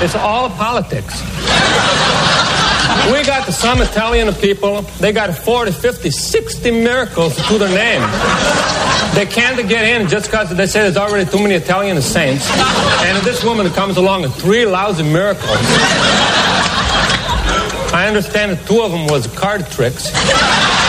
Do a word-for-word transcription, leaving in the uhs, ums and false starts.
It's all politics. We got some Italian people, they got forty, fifty, sixty miracles to their name. They can't get in just because they say there's already too many Italian saints. And if this woman comes along with three lousy miracles, I understand that two of them was card tricks.